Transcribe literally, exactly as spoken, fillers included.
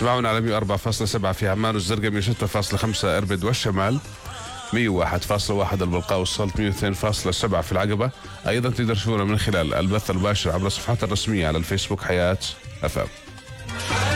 اسمعونا على مية وأربعة فاصلة سبعة في عمان والزرقاء، مية وستة فاصلة خمسة إربد والشمال، مية وواحد فاصلة واحد البلقاء والسلط، مية واثنين فاصلة سبعة في العقبة. أيضا تقدر تشوفونا من خلال البث المباشر عبر الصفحات الرسمية على الفيسبوك حياة أف أم.